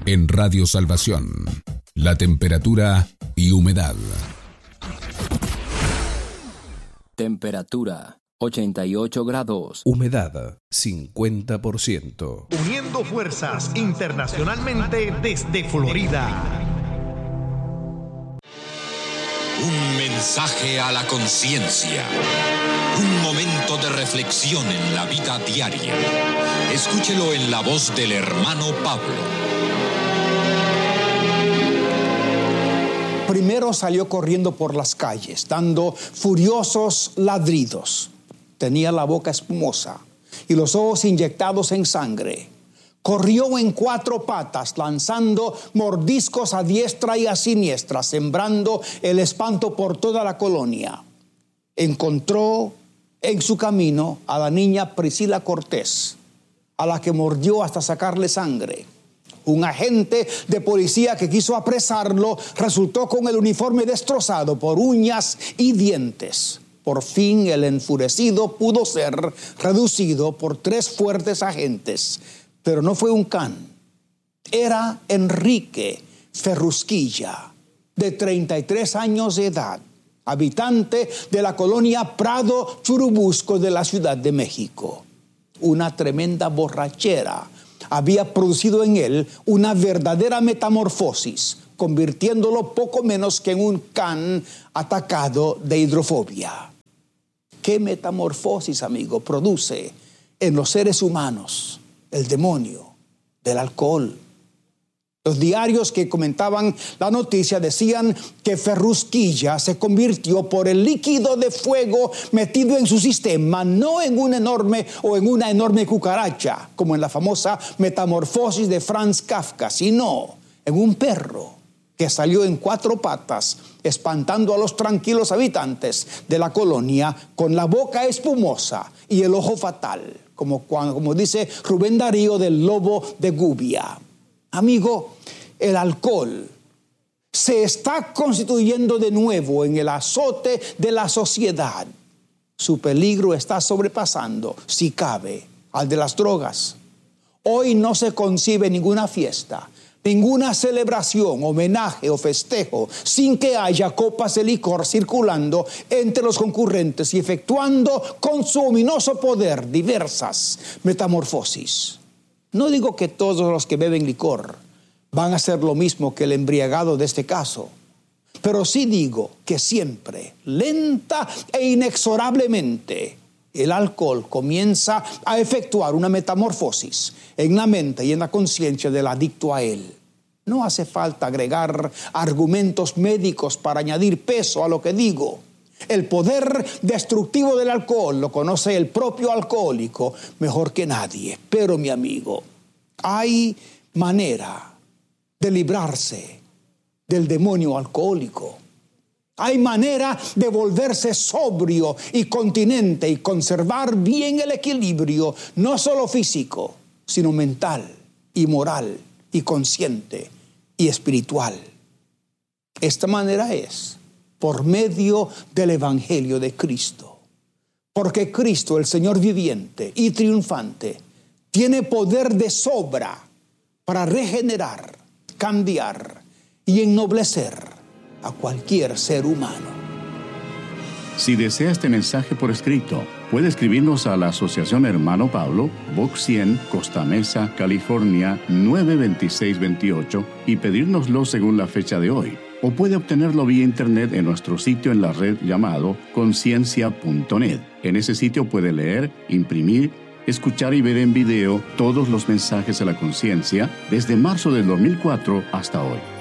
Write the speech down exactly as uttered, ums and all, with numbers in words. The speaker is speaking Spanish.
En Radio Salvación, la temperatura y humedad. Temperatura ochenta y ocho grados. Humedad cincuenta por ciento. Uniendo fuerzas internacionalmente desde Florida. Un mensaje a la conciencia. Un momento de reflexión en la vida diaria. Escúchelo en la voz del hermano Pablo. Primero salió corriendo por las calles, dando furiosos ladridos. Tenía la boca espumosa y los ojos inyectados en sangre. Corrió en cuatro patas, lanzando mordiscos a diestra y a siniestra, sembrando el espanto por toda la colonia. Encontró en su camino a la niña Priscila Cortés, a la que mordió hasta sacarle sangre. Un agente de policía que quiso apresarlo resultó con el uniforme destrozado por uñas y dientes. Por fin el enfurecido pudo ser reducido por tres fuertes agentes, pero no fue un can. Era Enrique Ferrusquilla, de treinta y tres años de edad, habitante de la colonia Prado Churubusco de la Ciudad de México. Una tremenda borrachera había producido en él una verdadera metamorfosis, convirtiéndolo poco menos que en un can atacado de hidrofobia. ¿Qué metamorfosis, amigo, produce en los seres humanos el demonio del alcohol? Los diarios que comentaban la noticia decían que Ferrusquilla se convirtió por el líquido de fuego metido en su sistema, no en un enorme o en una enorme cucaracha, como en la famosa Metamorfosis de Franz Kafka, sino en un perro que salió en cuatro patas, espantando a los tranquilos habitantes de la colonia con la boca espumosa y el ojo fatal, como, cuando, como dice Rubén Darío del Lobo de Gubia. Amigo, el alcohol se está constituyendo de nuevo en el azote de la sociedad. Su peligro está sobrepasando, si cabe, al de las drogas. Hoy no se concibe ninguna fiesta, ninguna celebración, homenaje o festejo sin que haya copas de licor circulando entre los concurrentes y efectuando con su ominoso poder diversas metamorfosis. No digo que todos los que beben licor van a hacer lo mismo que el embriagado de este caso, pero sí digo que siempre, lenta e inexorablemente, el alcohol comienza a efectuar una metamorfosis en la mente y en la conciencia del adicto a él. No hace falta agregar argumentos médicos para añadir peso a lo que digo. El poder destructivo del alcohol lo conoce el propio alcohólico mejor que nadie. Pero, mi amigo, hay manera de librarse del demonio alcohólico. Hay manera de volverse sobrio y continente y conservar bien el equilibrio, no solo físico, sino mental y moral y consciente y espiritual. Esta manera es por medio del Evangelio de Cristo. Porque Cristo, el Señor viviente y triunfante, tiene poder de sobra para regenerar, cambiar y ennoblecer a cualquier ser humano. Si desea este mensaje por escrito, puede escribirnos a la Asociación Hermano Pablo, Box cien, Costa Mesa, California, nueve dos seis dos ocho y pedírnoslo según la fecha de hoy. O puede obtenerlo vía internet en nuestro sitio en la red llamado conciencia punto net. En ese sitio puede leer, imprimir, escuchar y ver en video todos los mensajes a la conciencia desde marzo del dos mil cuatro hasta hoy.